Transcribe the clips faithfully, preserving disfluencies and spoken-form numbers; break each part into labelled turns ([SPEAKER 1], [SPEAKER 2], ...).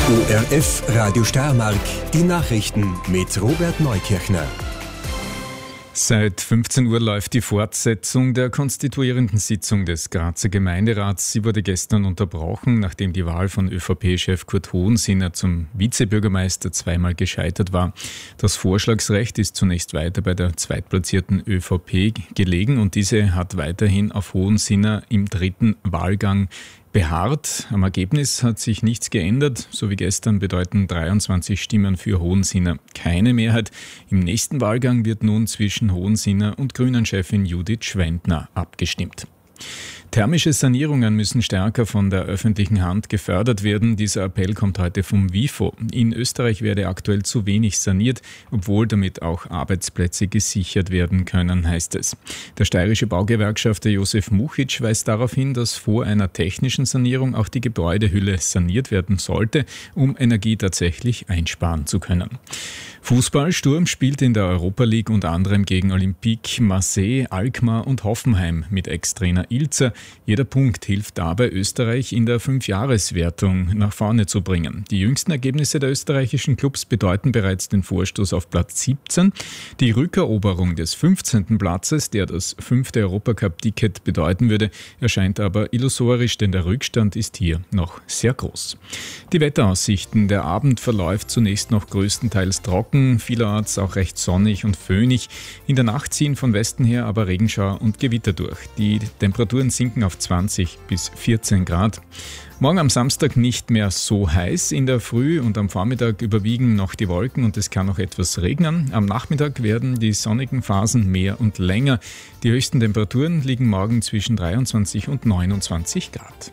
[SPEAKER 1] O R F Radio Steiermark, die Nachrichten mit Robert Neukirchner.
[SPEAKER 2] Seit fünfzehn Uhr läuft die Fortsetzung der konstituierenden Sitzung des Grazer Gemeinderats. Sie wurde gestern unterbrochen, nachdem die Wahl von ÖVP-Chef Kurt Hohensinner zum Vizebürgermeister zweimal gescheitert war. Das Vorschlagsrecht ist zunächst weiter bei der zweitplatzierten ÖVP gelegen und diese hat weiterhin auf Hohensinner im dritten Wahlgang beharrt. Am Ergebnis hat sich nichts geändert. So wie gestern bedeuten dreiundzwanzig Stimmen für Hohensinner keine Mehrheit. Im nächsten Wahlgang wird nun zwischen Hohensinner und Grünen-Chefin Judith Schwendner abgestimmt. Thermische Sanierungen müssen stärker von der öffentlichen Hand gefördert werden. Dieser Appell kommt heute vom WIFO. In Österreich werde aktuell zu wenig saniert, obwohl damit auch Arbeitsplätze gesichert werden können, heißt es. Der steirische Baugewerkschafter Josef Muchitsch weist darauf hin, dass vor einer technischen Sanierung auch die Gebäudehülle saniert werden sollte, um Energie tatsächlich einsparen zu können. Fußball: Sturm spielt in der Europa League unter anderem gegen Olympique Marseille, Alkmaar und Hoffenheim mit Ex-Trainer Ilzer. Jeder Punkt hilft dabei, Österreich in der Fünfjahreswertung nach vorne zu bringen. Die jüngsten Ergebnisse der österreichischen Clubs bedeuten bereits den Vorstoß auf Platz siebzehn. Die Rückeroberung des fünfzehnten Platzes, der das fünfte Europacup-Ticket bedeuten würde, erscheint aber illusorisch, denn der Rückstand ist hier noch sehr groß. Die Wetteraussichten: Der Abend verläuft zunächst noch größtenteils trocken, vielerorts auch recht sonnig und föhnig. In der Nacht ziehen von Westen her aber Regenschauer und Gewitter durch. Die Temperaturen sinken auf zwanzig bis vierzehn Grad. Morgen am Samstag nicht mehr so heiß. In der Früh und am Vormittag überwiegen noch die Wolken und es kann noch etwas regnen. Am Nachmittag werden die sonnigen Phasen mehr und länger. Die höchsten Temperaturen liegen morgen zwischen dreiundzwanzig und neunundzwanzig Grad.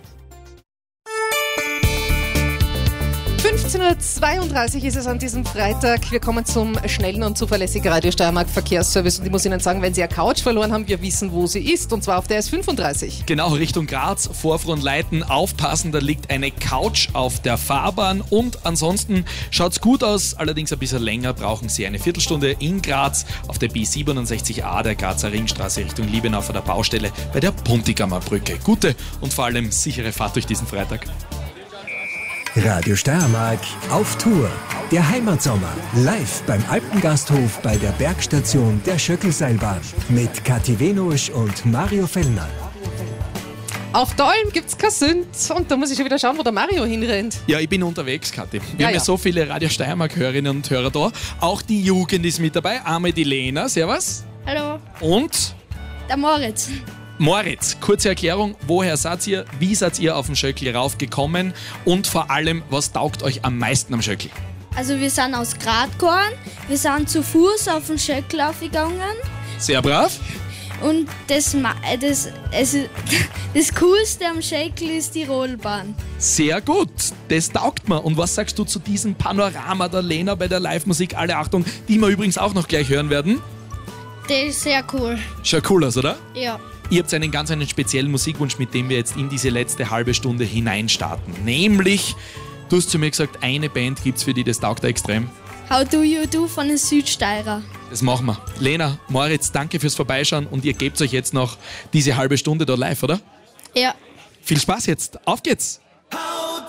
[SPEAKER 3] fünfzehn Uhr zweiunddreißig ist es an diesem Freitag. Wir kommen zum schnellen und zuverlässigen Radio Steiermark Verkehrsservice. Und ich muss Ihnen sagen, wenn Sie eine Couch verloren haben, wir wissen, wo sie ist. Und zwar auf der S fünfunddreißig.
[SPEAKER 4] Genau, Richtung Graz, Vorfronleiten. Aufpassen, da liegt eine Couch auf der Fahrbahn. Und ansonsten schaut's gut aus. Allerdings ein bisschen länger brauchen Sie eine Viertelstunde in Graz auf der B siebenundsechzig A der Grazer Ringstraße Richtung Liebenau vor der Baustelle bei der Puntigammer Brücke. Gute und vor allem sichere Fahrt durch diesen Freitag.
[SPEAKER 1] Radio Steiermark auf Tour. Der Heimatsommer live beim Alpengasthof bei der Bergstation der Schöckelseilbahn mit Kathi Venusch und Mario Fellner.
[SPEAKER 3] Auf Dolm gibt's kein Sünd und da muss ich schon wieder schauen, wo der Mario hinrennt.
[SPEAKER 4] Ja, ich bin unterwegs, Kathi. Wir
[SPEAKER 3] ja,
[SPEAKER 4] haben ja,
[SPEAKER 3] ja
[SPEAKER 4] so viele Radio Steiermark-Hörerinnen und Hörer da. Auch die Jugend ist mit dabei. Einmal die Lena, servus.
[SPEAKER 5] Hallo.
[SPEAKER 4] Und?
[SPEAKER 5] Der Moritz.
[SPEAKER 4] Moritz, kurze Erklärung, woher seid ihr, wie seid ihr auf den Schöckl raufgekommen und vor allem, was taugt euch am meisten am Schöckl?
[SPEAKER 5] Also wir sind aus Gradkorn, wir sind zu Fuß auf den Schöckl aufgegangen.
[SPEAKER 4] Sehr brav.
[SPEAKER 5] Und das, das, also, das Coolste am Schöckl ist die Rodelbahn.
[SPEAKER 4] Sehr gut, das taugt mir. Und was sagst du zu diesem Panorama der Lena bei der Live-Musik? Alle Achtung, die wir übrigens auch noch gleich hören werden.
[SPEAKER 5] Das ist sehr cool.
[SPEAKER 4] Schaut cool aus, oder?
[SPEAKER 5] Ja.
[SPEAKER 4] Ihr habt einen ganz einen speziellen Musikwunsch, mit dem wir jetzt in diese letzte halbe Stunde hineinstarten. Nämlich, du hast zu mir gesagt, eine Band gibt's für die, das taugt dir extrem.
[SPEAKER 5] How Do You Do von den Südsteirer.
[SPEAKER 4] Das machen wir. Lena, Moritz, danke fürs Vorbeischauen und ihr gebt euch jetzt noch diese halbe Stunde da live, oder?
[SPEAKER 5] Ja.
[SPEAKER 4] Viel Spaß jetzt. Auf geht's!